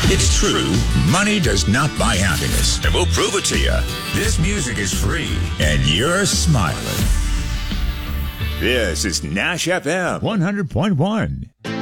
It's true, money does not buy happiness, and we'll prove it to you. This music is free, and you're smiling. This is Nash FM 100.1.